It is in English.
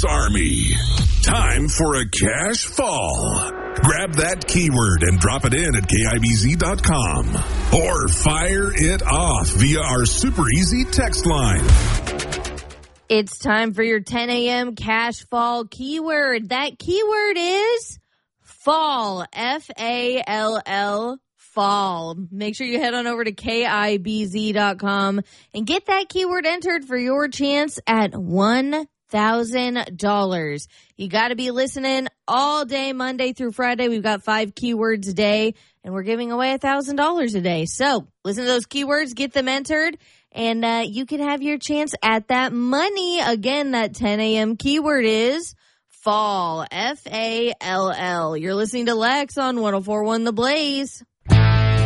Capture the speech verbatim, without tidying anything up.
Sports Army. Time for a cash fall. Grab that keyword and drop it in at K I B Z dot com. Or fire it off via our super easy text line. It's time for your ten a.m. cash fall keyword. That keyword is fall. F A L L. Fall. Make sure you head on over to K I B Z dot com and get that keyword entered for your chance at one thousand dollars. You got to be listening all day, Monday through Friday. We've got five keywords a day, and we're giving away one thousand dollars a day. So listen to those keywords, get them entered, and uh, you can have your chance at that money. Again, that ten a.m. keyword is fall. F A L L. You're listening to Lex on one oh four point one The Blaze.